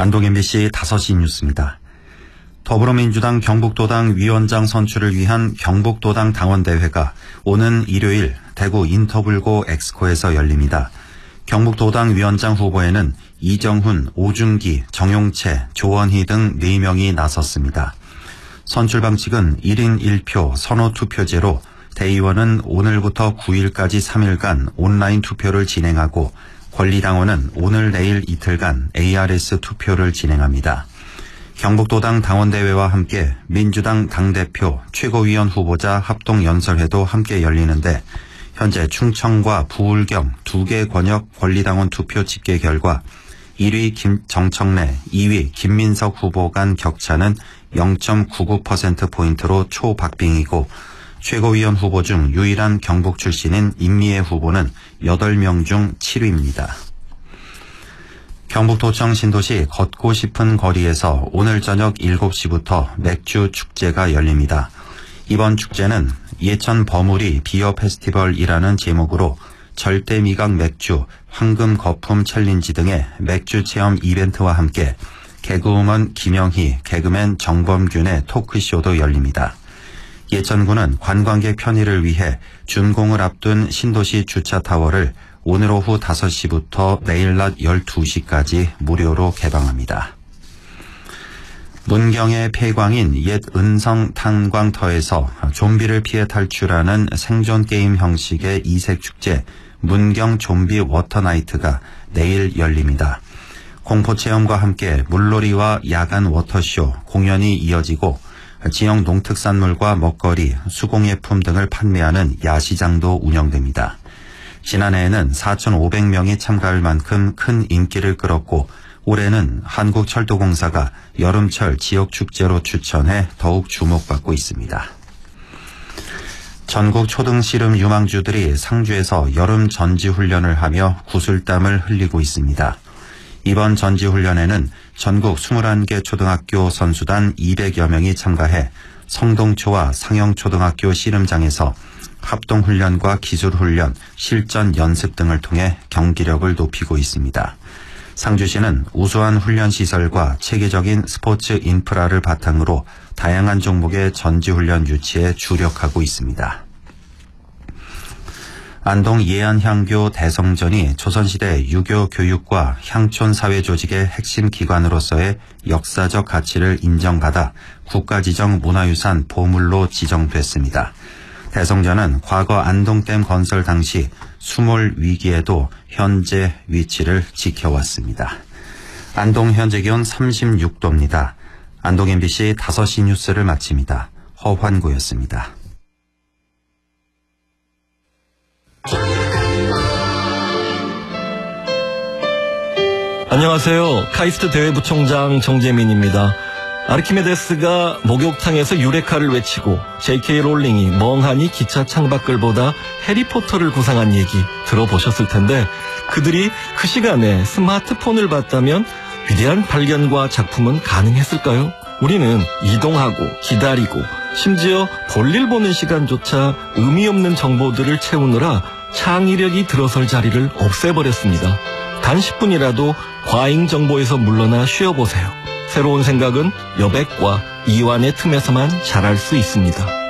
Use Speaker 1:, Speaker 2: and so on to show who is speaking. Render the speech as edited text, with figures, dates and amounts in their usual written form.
Speaker 1: 안동 MBC 5시 뉴스입니다. 더불어민주당 경북도당 위원장 선출을 위한 경북도당 당원대회가 오는 일요일 대구 인터불고 엑스코에서 열립니다. 경북도당 위원장 후보에는 이정훈, 오준기, 정용채, 조원희 등 4명이 나섰습니다. 선출 방식은 1인 1표 선호투표제로 대의원은 오늘부터 9일까지 3일간 온라인 투표를 진행하고 권리당원은 오늘 내일 이틀간 ARS 투표를 진행합니다. 경북도당 당원대회와 함께 민주당 당대표 최고위원 후보자 합동연설회도 함께 열리는데 현재 충청과 부울경 2개 권역 권리당원 투표 집계 결과 1위 정청래, 2위 김민석 후보 간 격차는 0.99%포인트로 초박빙이고 최고위원 후보 중 유일한 경북 출신인 임미애 후보는 8명 중 7위입니다. 경북도청 신도시 걷고 싶은 거리에서 오늘 저녁 7시부터 맥주 축제가 열립니다. 이번 축제는 예천 버무리 비어 페스티벌이라는 제목으로 절대 미각 맥주, 황금 거품 챌린지 등의 맥주 체험 이벤트와 함께 개그우먼 김영희, 개그맨 정범균의 토크쇼도 열립니다. 예천구는 관광객 편의를 위해 준공을 앞둔 신도시 주차타워를 오늘 오후 5시부터 내일 낮 12시까지 무료로 개방합니다. 문경의 폐광인 옛 은성 탄광터에서 좀비를 피해 탈출하는 생존 게임 형식의 이색 축제 문경 좀비 워터나이트가 내일 열립니다. 공포체험과 함께 물놀이와 야간 워터쇼, 공연이 이어지고 지역 농특산물과 먹거리, 수공예품 등을 판매하는 야시장도 운영됩니다. 지난해에는 4,500명이 참가할 만큼 큰 인기를 끌었고 올해는 한국철도공사가 여름철 지역축제로 추천해 더욱 주목받고 있습니다. 전국 초등씨름 유망주들이 상주에서 여름 전지훈련을 하며 구슬땀을 흘리고 있습니다. 이번 전지훈련에는 전국 21개 초등학교 선수단 200여 명이 참가해 성동초와 상영초등학교 씨름장에서 합동훈련과 기술훈련, 실전 연습 등을 통해 경기력을 높이고 있습니다. 상주시는 우수한 훈련시설과 체계적인 스포츠 인프라를 바탕으로 다양한 종목의 전지훈련 유치에 주력하고 있습니다. 안동 예안향교 대성전이 조선시대 유교 교육과 향촌 사회 조직의 핵심 기관으로서의 역사적 가치를 인정받아 국가지정 문화유산 보물로 지정됐습니다. 대성전은 과거 안동댐 건설 당시 수몰 위기에도 현재 위치를 지켜왔습니다. 안동 현재 기온 36도입니다. 안동 MBC 5시 뉴스를 마칩니다. 허환구였습니다.
Speaker 2: 안녕하세요. 카이스트 대회부총장 정재민입니다. 아르키메데스가 목욕탕에서 유레카를 외치고 J.K. 롤링이 멍하니 기차 창밖을 보다 해리포터를 구상한 얘기 들어보셨을 텐데 그들이 그 시간에 스마트폰을 봤다면 위대한 발견과 작품은 가능했을까요? 우리는 이동하고 기다리고 심지어 볼일 보는 시간조차 의미 없는 정보들을 채우느라 창의력이 들어설 자리를 없애버렸습니다. 단 10분이라도 과잉 정보에서 물러나 쉬어보세요. 새로운 생각은 여백과 이완의 틈에서만 자랄 수 있습니다.